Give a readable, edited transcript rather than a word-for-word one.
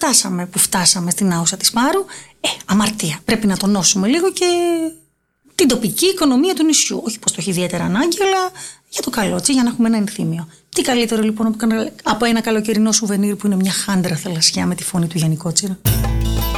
που φτάσαμε στην άουσα της Πάρου. Αμαρτία. Πρέπει να τονώσουμε λίγο και την τοπική οικονομία του νησιού. Όχι πως το έχει ιδιαίτερα ανάγκη, αλλά για το καλό, για να έχουμε ένα ενθύμιο. Τι καλύτερο λοιπόν από ένα καλοκαιρινό σουβενίρ που είναι μια χάντρα θαλασσιά με τη φωνή του Γιάννη Κότσιρα.